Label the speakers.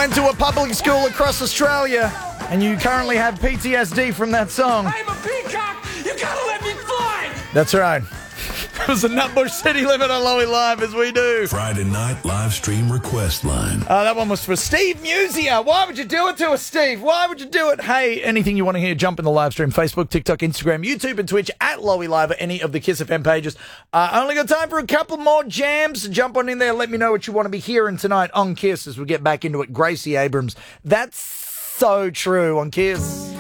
Speaker 1: went to a public school across Australia and you currently have PTSD from that song.
Speaker 2: I'm a peacock! You gotta let me fly!
Speaker 1: That's right. It was the Nutbush City Limit on Lowy Live, as we do.
Speaker 3: Friday night live stream request line.
Speaker 1: That one was for Steve Musia. Why would you do it to us, Steve? Why would you do it? Hey, anything you want to hear, jump in the live stream. Facebook, TikTok, Instagram, YouTube, and Twitch at Lowy Live or any of the Kiss FM pages. Only got time for a couple more jams. Jump on in there. Let me know what you want to be hearing tonight on Kiss as we get back into it. Gracie Abrams. That's so true on Kiss.